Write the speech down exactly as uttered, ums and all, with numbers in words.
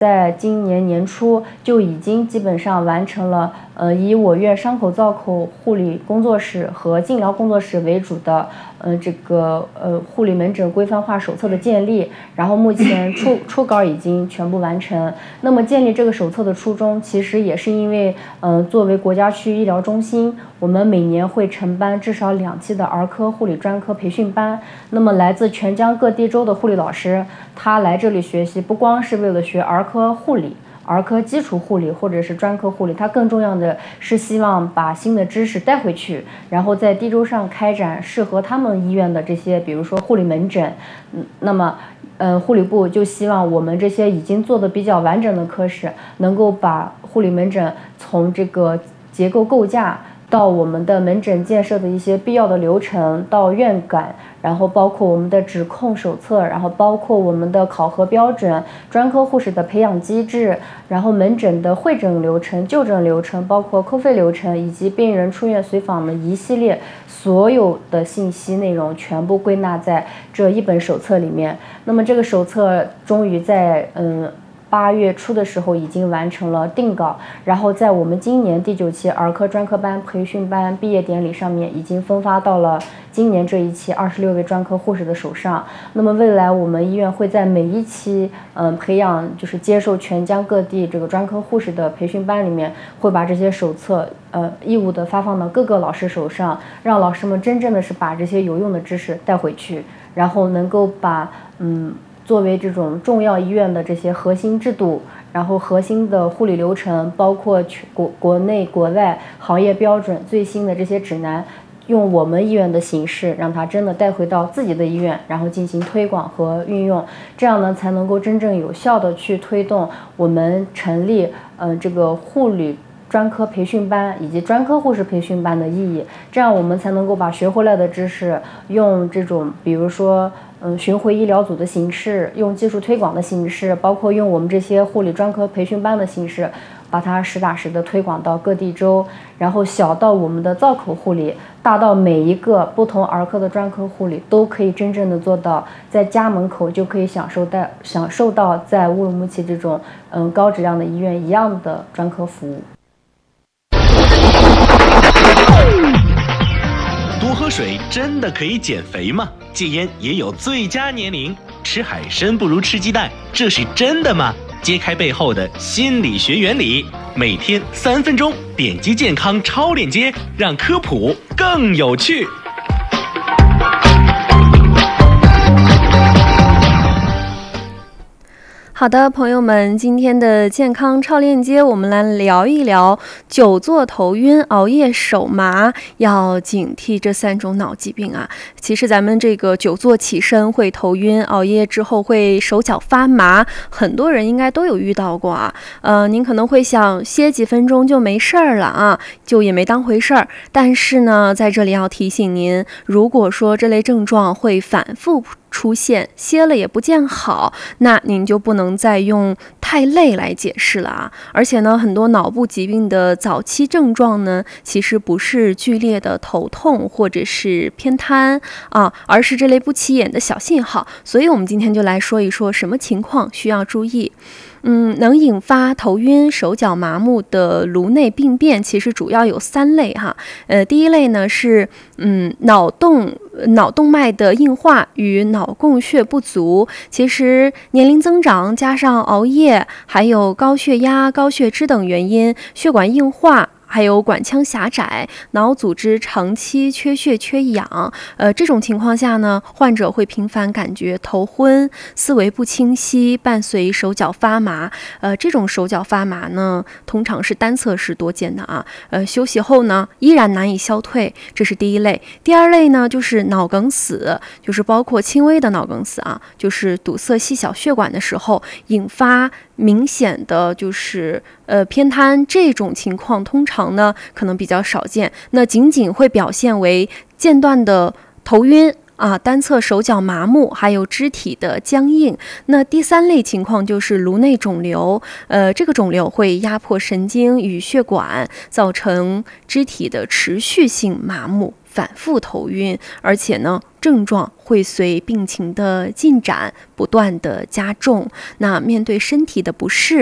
在今年年初就已经基本上完成了，呃，以我院伤口造口护理工作室和静疗工作室为主的，呃，这个呃护理门诊规范化手册的建立，然后目前初初稿已经全部完成。那么建立这个手册的初衷，其实也是因为，呃，作为国家区医疗中心，我们每年会承办至少两期的儿科护理专科培训班。那么来自全疆各地州的护理老师，他来这里学习，不光是为了学儿科护理、儿科基础护理或者是专科护理，它更重要的是希望把新的知识带回去，然后在地州上开展适合他们医院的这些，比如说护理门诊。嗯，那么，呃，护理部就希望我们这些已经做的比较完整的科室，能够把护理门诊从这个结构构架到我们的门诊建设的一些必要的流程，到院感，然后包括我们的指控手册，然后包括我们的考核标准、专科护士的培养机制，然后门诊的会诊流程、就诊流程，包括扣费流程，以及病人出院随访的一系列所有的信息内容，全部归纳在这一本手册里面。那么这个手册终于在嗯。八月初的时候已经完成了定稿，然后在我们今年第九期儿科专科班培训班毕业典礼上面已经分发到了今年这一期二十六位专科护士的手上。那么未来我们医院会在每一期嗯培养就是接受全疆各地这个专科护士的培训班里面，会把这些手册呃义务的发放到各个老师手上，让老师们真正的是把这些有用的知识带回去，然后能够把嗯。作为这种重要医院的这些核心制度，然后核心的护理流程，包括国国内国外行业标准最新的这些指南，用我们医院的形式让它真的带回到自己的医院，然后进行推广和运用，这样呢才能够真正有效的去推动我们成立呃这个护理专科培训班以及专科护士培训班的意义，这样我们才能够把学回来的知识用这种比如说嗯巡回医疗组的形式，用技术推广的形式，包括用我们这些护理专科培训班的形式，把它实打实的推广到各地州，然后小到我们的造口护理，大到每一个不同儿科的专科护理，都可以真正的做到在家门口就可以享受到享受到在乌鲁木齐这种嗯高质量的医院一样的专科服务。 多喝水真的可以减肥吗？戒烟也有最佳年龄？吃海参不如吃鸡蛋，这是真的吗？揭开背后的心理学原理，每天三分钟，点击健康超链接，让科普更有趣。 好的，朋友们，今天的健康超链接，我们来聊一聊久坐头晕、熬夜手麻，要警惕这三种脑疾病啊。其实咱们这个久坐起身会头晕，熬夜之后会手脚发麻，很多人应该都有遇到过啊。呃，您可能会想歇几分钟就没事儿了啊，就也没当回事儿。但是呢，在这里要提醒您，如果说这类症状会反复出现，歇了也不见好，那您就不能再用太累来解释了啊！而且呢，很多脑部疾病的早期症状呢，其实不是剧烈的头痛或者是偏瘫啊，而是这类不起眼的小信号。所以我们今天就来说一说什么情况需要注意。嗯，能引发头晕、手脚麻木的颅内病变，其实主要有三类哈。呃，第一类呢是嗯脑动脑动脉的硬化与脑供血不足。其实年龄增长加上熬夜，还有高血压、高血脂等原因，血管硬化，还有管腔狭窄，脑组织长期缺血缺氧，呃，这种情况下呢，患者会频繁感觉头昏、思维不清晰，伴随手脚发麻。呃，这种手脚发麻呢，通常是单侧式多见的啊。呃，休息后呢，依然难以消退，这是第一类。第二类呢，就是脑梗死，就是包括轻微的脑梗死啊，就是堵塞细小血管的时候引发明显的就是呃偏瘫，这种情况通常呢可能比较少见，那仅仅会表现为间断的头晕啊，单侧手脚麻木，还有肢体的僵硬。那第三类情况就是颅内肿瘤，呃，这个肿瘤会压迫神经与血管，造成肢体的持续性麻木，反复头晕，而且呢，症状会随病情的进展不断的加重。那面对身体的不适，